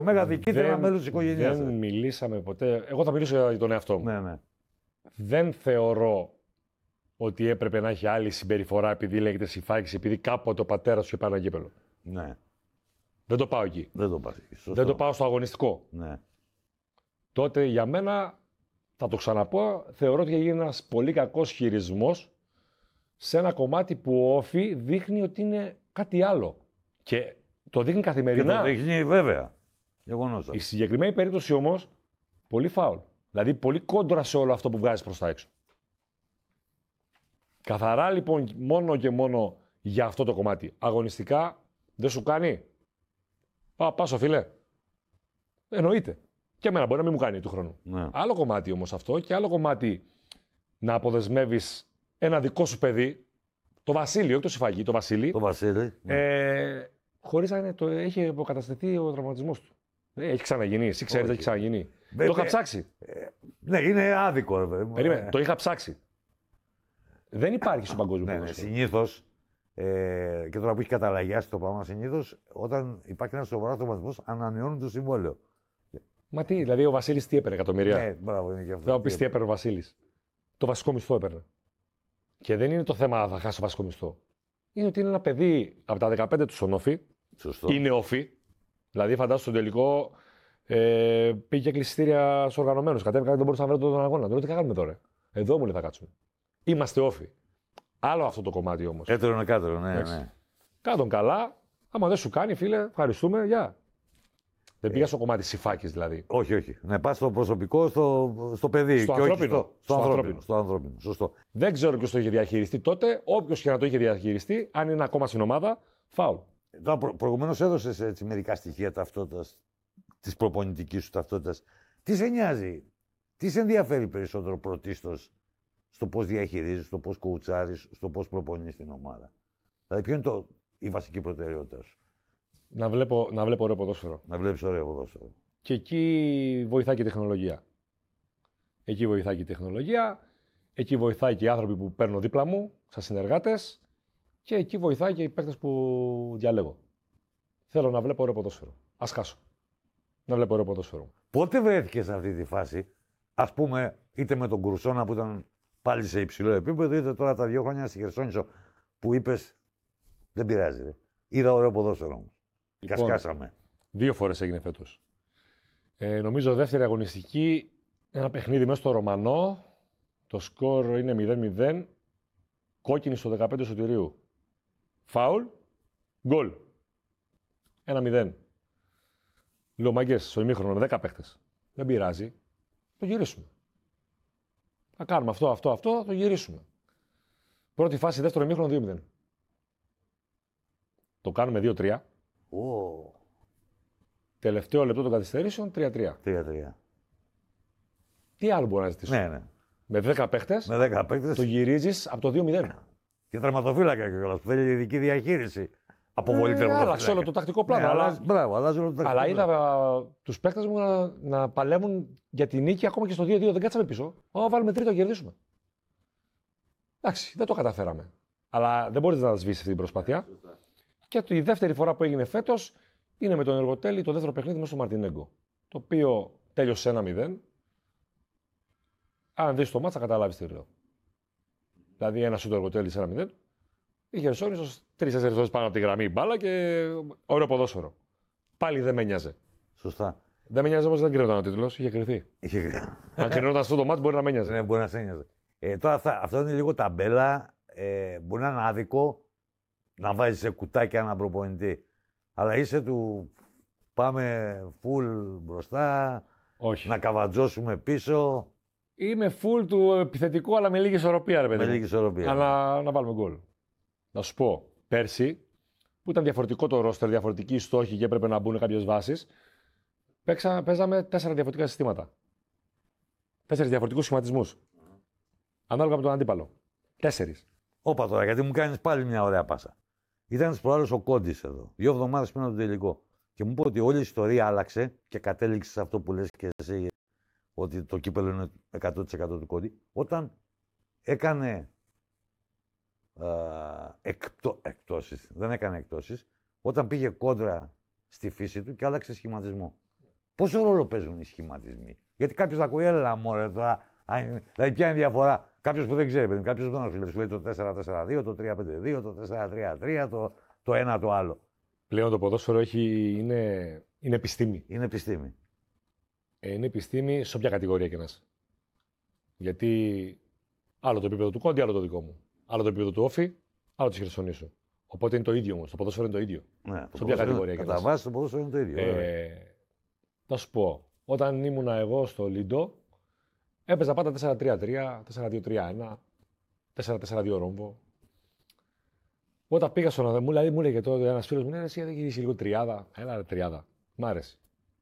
Μέγα διοικήτρια, ένα μέλος της οικογένειας. Δεν μιλήσαμε ποτέ. Εγώ θα μιλήσω για τον εαυτό μου. Ναι. Δεν θεωρώ ότι έπρεπε να έχει άλλη συμπεριφορά επειδή λέγεται Σιφάκης, επειδή κάποτε ο πατέρας του είχε πάρει ένα κύπελο. Ναι. Δεν το πάω εκεί. Δεν το πάω στο αγωνιστικό. Ναι. Τότε για μένα, θα το ξαναπώ, θεωρώ ότι έγινε ένας πολύ κακός χειρισμός σε ένα κομμάτι που ο Όφη δείχνει ότι είναι κάτι άλλο. Και το δείχνει καθημερινά. Και το δείχνει βέβαια. Γεγονός. Η συγκεκριμένη περίπτωση όμως, πολύ φάουλ. Δηλαδή πολύ κόντρα σε όλο αυτό που βγάζει προς τα έξω. Καθαρά λοιπόν μόνο και μόνο για αυτό το κομμάτι. Αγωνιστικά δεν σου κάνει. Πάσο φίλε. Εννοείται. Και εμένα μπορεί να μην μου κάνει του χρόνου. Ναι. Άλλο κομμάτι όμως αυτό και άλλο κομμάτι να αποδεσμεύεις ένα δικό σου παιδί, το Βασίλειο, όχι το Σιφάκη, το Βασίλη. Το Βασίλη. Ναι. Χωρίς να είναι, έχει αποκατασταθεί ο τραυματισμός του. Έχει ξαναγίνει. Εσύ ξέρεις, έχει ξαναγίνει. Το είχα ψάξει. Ναι, είναι άδικο. Περίμενε, το είχα ψάξει. Δεν υπάρχει στο παγκόσμιο ποδόσφαιρο. Συνήθως, και τώρα που έχει καταλαγιάσει το πράγμα, συνήθως όταν υπάρχει ένα σοβαρό τραυματισμός, ανανεώνουν το συμβόλαιο. Μα τι, δηλαδή ο Βασίλης τι έπαιρνε, εκατομμύρια. Ναι, μπράβο, είναι και αυτό. Δεν μου πει τι έπαιρνε ο Βασίλης. Το βασικό μισθό έπαιρνε. Και δεν είναι το θέμα θα χάσει το βασικό μισθό. Είναι ότι είναι ένα παιδί από τα 15 του στον Όφη. Σωστό. Είναι Όφη. Δηλαδή, φαντάσου στον τελικό πήγε κλειστήρια στου οργανωμένου. Κατέβηκαν, δεν μπορούσαν να βρουν τον αγώνα. Τώρα τι κάνουμε τώρα. Εδώ μου λέει θα κάτσουμε. Είμαστε Όφη. Άλλο αυτό το κομμάτι όμως. Έτερο είναι κάτω, ναι. Κάτω καλά. Άμα δεν σου κάνει, φίλε, ευχαριστούμε. Γεια. Δεν πήγα στο κομμάτι Σιφάκης δηλαδή. Όχι. Ναι, πας στο προσωπικό, στο παιδί. Στο και ανθρώπινο. Όχι στο ανθρώπινο. Σωστό. Δεν ξέρω ποιος το είχε διαχειριστεί τότε. Όποιος και να το είχε διαχειριστεί, αν είναι ακόμα στην ομάδα, φάουλ. Προηγουμένως έδωσες μερικά στοιχεία ταυτότητας, της προπονητικής σου ταυτότητας. Τι σε νοιάζει, τι σε ενδιαφέρει περισσότερο πρωτίστως στο πώς διαχειρίζεις, στο πώς κοουτσάρεις, στο πώς προπονείς την ομάδα. Δηλαδή, ποιο είναι η βασική προτεραιότητά σου. Να βλέπω ωραίο ποδόσφαιρο. Να βλέπεις ωραίο ποδόσφαιρο. Και εκεί βοηθάει και η τεχνολογία. Εκεί βοηθάει και η τεχνολογία. Εκεί βοηθάει και οι άνθρωποι που παίρνω δίπλα μου, σαν συνεργάτες. Και εκεί βοηθάει και οι παίκτες που διαλέγω. Θέλω να βλέπω ωραίο ποδόσφαιρο. Ας χάσω. Να βλέπω ωραίο ποδόσφαιρο. Πότε βρέθηκες σε αυτή τη φάση, ας πούμε, είτε με τον Κρουσόνα που ήταν πάλι σε υψηλό επίπεδο, είτε τώρα τα 2 χρόνια στη Χερσόνησο που είπες δεν πειράζει. Ρε. Είδα ωραίο ποδόσφαιρο όμως. Λοιπόν, Κασκάσαμε. 2 φορές έγινε φέτος. Νομίζω δεύτερη αγωνιστική, ένα παιχνίδι μέσα στο Ρωμανό. Το σκορ είναι 0-0. Κόκκινη στο 15 Σωτηρίου. Φάουλ. Γκολ. 1-0. Λέω μαγκές στο ημίχρονο με 10 παίχτες. Δεν πειράζει. Το γυρίσουμε. Θα κάνουμε αυτό, το γυρίσουμε. Πρώτη φάση, δεύτερο ημίχρονο 2-0. Το κάνουμε 2-3. Τελευταίο λεπτό των καθυστερήσεων 3-3. 3-3. Τι άλλο μπορεί να ζητήσω. Ναι. Με 10 παίχτες. Με 10 παίχτες. Το γυρίζεις από το 2-0. Και τραυματοφύλακα κιόλας που θέλει ειδική διαχείριση. Αποβολή τραυματοφύλακα. Άλλαξε όλο το τακτικό πλάνο. Αλλάζει όλο το τακτικό αλλά είδα τους παίκτες μου να παλεύουν για την νίκη ακόμα και στο 2-2. Δεν κάτσαμε πίσω. Βάλουμε τρίτο, κερδίσουμε. Εντάξει, δεν το καταφέραμε. Αλλά δεν μπορείς να σβήσεις αυτή την προσπάθεια. Και η δεύτερη φορά που έγινε φέτος είναι με τον Εργοτέλη το δεύτερο παιχνίδι μέσα στο Μαρτινέγκο. Το οποίο τέλειωσε 1-0. Αν δεις το μάτσα, θα καταλάβεις τι λέω. Δηλαδή, ένα σου το Εργοτέλη 1-0. Η Χερσόνησος 3-4 φορές πάνω από τη γραμμή μπάλα και ωραίο ποδόσφαιρο. Πάλι δεν με νοιάζε. Σωστά. Δεν με νοιάζε όμως, δεν κρίνονταν ο τίτλος, είχε κρυθεί. Αν κρίνονταν αυτό το μάτι, μπορεί να με νοιάζε. Ναι, μπορεί να σε νοιάζε. Τώρα αυτό είναι λίγο ταμπέλα. Μπορεί να είναι άδικο να βάζεις σε κουτάκια έναν προπονητή. Αλλά είσαι του πάμε full μπροστά, Όχι. να καβατζώσουμε πίσω. Είμαι full του επιθετικού, αλλά με λίγη ισορροπία, ρε παιδί. Με λίγη ισορροπία. Αλλά να βάλουμε γκολ. Να σου πω, πέρσι, που ήταν διαφορετικό το ρόστερ, διαφορετικοί στόχοι και έπρεπε να μπουν κάποιες βάσεις, παίζαμε 4 διαφορετικά συστήματα. 4 διαφορετικούς σχηματισμούς. Ανάλογα με τον αντίπαλο. 4. Όπα τώρα, γιατί μου κάνεις πάλι μια ωραία πάσα. Ήταν τις προάλλες ο Κόντης εδώ, 2 εβδομάδες πριν από το τελικό. Και μου είπε ότι όλη η ιστορία άλλαξε και κατέληξε σε αυτό που λες και εσύ, ότι το κύπελλο είναι 100% του Κόντι, όταν έκανε εκτόσεις. Δεν έκανε εκτόσεις. Όταν πήγε κόντρα στη φύση του και άλλαξε σχηματισμό. Πόσο ρόλο παίζουν οι σχηματισμοί? Γιατί κάποιο θα ακούει, έλα μωρέ τώρα. Δηλαδή, ποια είναι η διαφορά? Κάποιο που δεν ξέρει, κάποιο που δεν φίλο, λέει το 4-4-2, το 3-5-2, το 4-3-3, το ένα το άλλο. Πλέον το ποδόσφαιρο είναι επιστήμη. Είναι επιστήμη. Είναι επιστήμη σε όποια κατηγορία και να είσαι. Γιατί άλλο το επίπεδο του Κόντι, άλλο το δικό μου. Άλλο το επίπεδο του Όφη, άλλο τη Χερσονήσου. Οπότε είναι το ίδιο όμως. Το ποδόσφαιρο είναι το ίδιο. Ναι, σε όποια κατηγορία και να είσαι. Κατά βάση το ποδόσφαιρο είναι το ίδιο. Θα σου πω, όταν ήμουνα εγώ στο Λίντο, έπαιζα πάντα 4-3-3, 4-2-3-1, 4-4-2 ρόμβο. Όταν πήγα στον Αδεμού, δηλαδή μου έλεγε τότε ένα φίλο μου: ναι, εσύ δεν γυρίσει λίγο τριάδα. Έλα, ρε, τριάδα. Μ' άρεσε.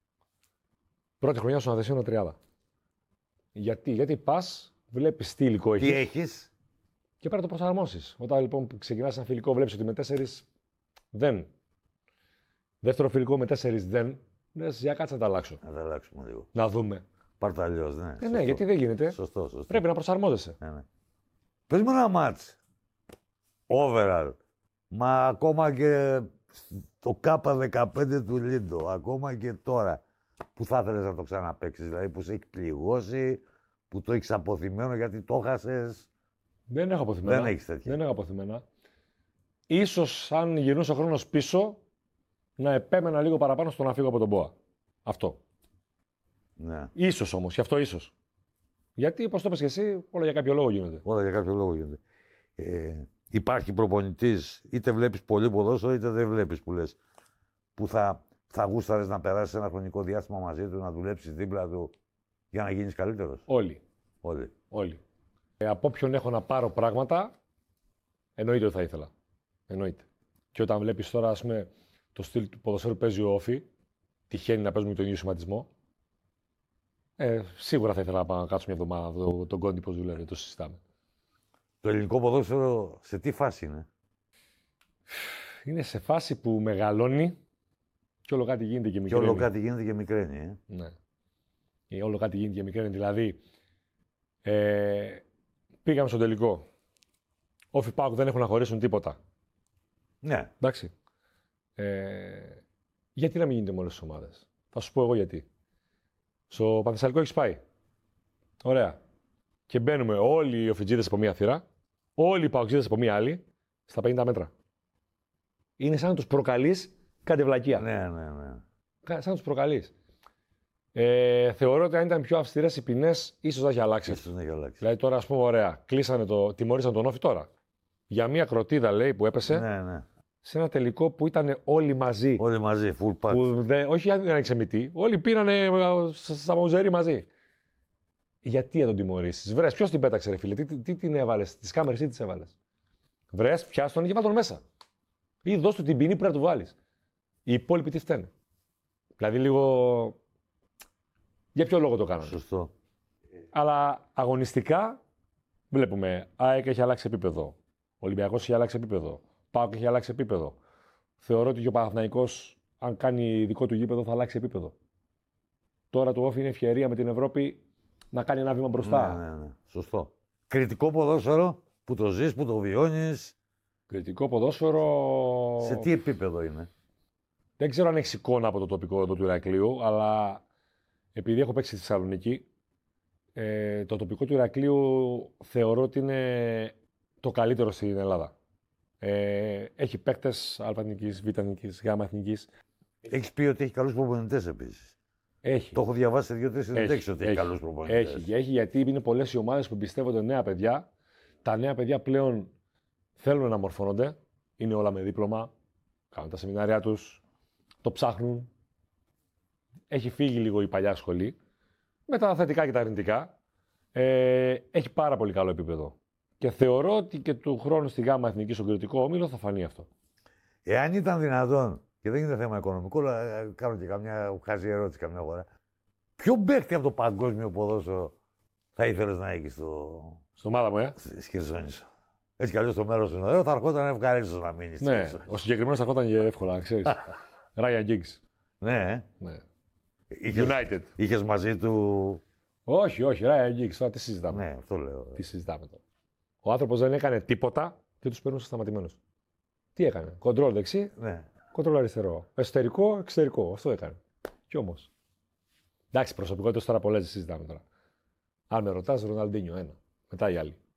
Πρώτη χρονιά στον Αδεσίνο τριάδα. Γιατί πα, βλέπει τι υλικό έχει. Τι έχει. Και πρέπει να το προσαρμόσει. Όταν λοιπόν ξεκινά ένα φιλικό, βλέπει ότι με 4 δεν. Δεύτερο φιλικό με 4 δεν. Λες, για κάτσε να τα αλλάξω. Να τα αλλάξουμε λίγο. Να δούμε. Πάρ' αλλιώ, ναι. Ναι, γιατί δεν γίνεται. Σωστό. Πρέπει να προσαρμόζεσαι. Ναι. Πες μου ένα μάτς. Overall. Μα ακόμα και το K15 του Λίντο, ακόμα και τώρα, που θα ήθελες να το ξαναπαίξεις, δηλαδή που σε έχει πληγώσει, που το έχεις αποθυμένο γιατί το χάσες. Δεν έχω αποθυμένα. Δεν έχεις τέτοια. Δεν έχω αποθυμένα. Ίσως αν γυρνούσε ο χρόνος πίσω, να επέμενα λίγο παραπάνω στο να φύγω από τον ΠΟΑ. Αυτό. Ναι. Ίσως όμως, γι' αυτό ίσως. Γιατί, όπως το είπες και εσύ, όλα για κάποιο λόγο γίνονται. Όλα για κάποιο λόγο γίνονται. Υπάρχει προπονητής, είτε βλέπεις πολύ ποδόσφαιρο, είτε δεν βλέπεις που λες, που θα γούσταρες να περάσεις ένα χρονικό διάστημα μαζί του, να δουλέψεις δίπλα του για να γίνεις καλύτερος. Όλοι. Από όποιον έχω να πάρω πράγματα, εννοείται ότι θα ήθελα. Εννοείται. Και όταν βλέπεις τώρα, ας πούμε, το στυλ του ποδοσφαίρου που παίζει ο Όφη, τυχαίνει να παίζουμε τον ίδιο σχηματισμό. Σίγουρα θα ήθελα να πάω να κάτσω μια εβδομάδα τον Κόντι πώς δουλεύει, το συζητάμε. Το ελληνικό ποδόσφαιρο σε τι φάση είναι? Είναι σε φάση που μεγαλώνει και όλο κάτι γίνεται και μικραίνει. Και όλο κάτι γίνεται και μικραίνει, Ναι. Όλο κάτι γίνεται και μικραίνει. Δηλαδή, πήγαμε στο τελικό. Όφη ΠΑΟΚ δεν έχουν να χωρίσουν τίποτα. Ναι. Εντάξει. Γιατί να μην γίνεται με όλες τις ομάδες? Θα σου πω εγώ γιατί. Στο Πανθεσσαλικό έχεις πάει. Ωραία. Και μπαίνουμε όλοι οι Οφιτζίδες από μία θύρα, όλοι οι Παοξίδες από μία άλλη, στα 50 μέτρα. Είναι σαν να τους προκαλείς κάτι βλακεία. Ναι. Σαν να τους προκαλείς. Θεωρώ ότι αν ήταν πιο αυστηρές οι ποινές, ίσως θα έχει αλλάξει. Δηλαδή τώρα, ας πούμε, ωραία, τιμωρήσαν τον Όφη τώρα. Για μία κροτίδα, λέει, που έπεσε. Ναι. Σε ένα τελικό που ήταν όλοι μαζί. Όλοι μαζί, full pack. Όχι, δεν ήταν ξεμητή. Όλοι πήρανε στα μαουζέρι μαζί. Γιατί να τον τιμωρήσεις? Βρες, ποιος την πέταξε, ρε φίλε? Τι την έβαλες? Τις κάμερες ή τις έβαλες? Βρες, πιάσ' τον και βάλ' τον μέσα. Ή δώσ' του την ποινή που πρέπει να του βάλεις. Οι υπόλοιποι τι φταίνε? Δηλαδή λίγο. Για ποιο λόγο το κάνανε? Σωστό. Αλλά αγωνιστικά βλέπουμε. ΑΕΚ έχει αλλάξει επίπεδο. Ολυμπιακός έχει αλλάξει επίπεδο. ΠΑΟΚ έχει αλλάξει επίπεδο. Θεωρώ ότι και ο Παναθηναϊκός, αν κάνει δικό του γήπεδο, θα αλλάξει επίπεδο. Τώρα το Όφη είναι ευκαιρία με την Ευρώπη να κάνει ένα βήμα μπροστά. Ναι. Σωστό. Κριτικό ποδόσφαιρο που το ζεις, που το βιώνεις. Κριτικό ποδόσφαιρο. Σε τι επίπεδο είναι? Δεν ξέρω αν έχει εικόνα από το τοπικό εδώ του Ηρακλείου, αλλά επειδή έχω παίξει στη Θεσσαλονίκη, το τοπικό του Ηρακλείου θεωρώ ότι είναι το καλύτερο στην Ελλάδα. Έχει παίκτες Α-εθνικής, Β-εθνικής, Γ-εθνικής. Έχεις πει ότι έχει καλούς προπονητές επίσης. Έχει. Το έχω διαβάσει σε 2-3 συνεντεύξεις ότι έχει καλούς προπονητές. Έχει, γιατί είναι πολλές οι ομάδες που εμπιστεύονται νέα παιδιά. Τα νέα παιδιά πλέον θέλουν να μορφώνονται. Είναι όλα με δίπλωμα. Κάνουν τα σεμινάρια τους. Το ψάχνουν. Έχει φύγει λίγο η παλιά σχολή. Με τα θετικά και τα αρνητικά. Έχει πάρα πολύ καλό επίπεδο. Και θεωρώ ότι και του χρόνου στη ΓΑΜΑ Εθνική στον κριτικό όμιλο θα φανεί αυτό. Εάν ήταν δυνατόν, και δεν είναι θέμα οικονομικό, αλλά κάνω και καμιά χάζη ερώτηση καμιά φορά. Ποιο παίκτη από το παγκόσμιο ποδόσφαιρο θα ήθελες να έχεις στην ομάδα μου, στη Χερσόνησο? Έτσι κι αλλιώς το μέρος είναι ωραίο, θα ερχόταν ευχαρίστως να μείνεις. Ναι, ο συγκεκριμένος θα ερχόταν και εύκολα, ξέρεις. Ryan Giggs. Ναι. United. Είχες μαζί του. Όχι, Ryan Giggs, τώρα τι συζητάμε. Ναι, αυτό λέω. Τι συζητάμε τώρα? Ο άνθρωπος δεν έκανε τίποτα και τους περνούσε σταματημένους. Τι έκανε? Κοντρόλ δεξί, ναι. Κοντρόλ αριστερό. Εσωτερικό, εξωτερικό. Αυτό έκανε. Κι όμως. Εντάξει, προσωπικότητες τώρα πολλές συζητάμε τώρα. Αν με ρωτάς, Ροναλντίνιο ένα. Μετά οι άλλοι.